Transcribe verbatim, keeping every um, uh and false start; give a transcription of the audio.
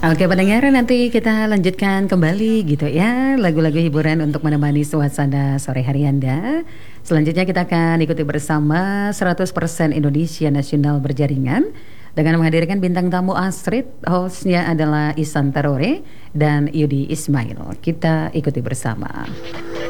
Oke pendengar, nanti kita lanjutkan kembali gitu ya, lagu-lagu hiburan untuk menemani suasana sore hari Anda. Selanjutnya kita akan ikuti bersama seratus persen Indonesia Nasional Berjaringan dengan menghadirkan bintang tamu Astrid. Hostnya adalah Isan Tarore dan Yudi Ismail. Kita ikuti bersama.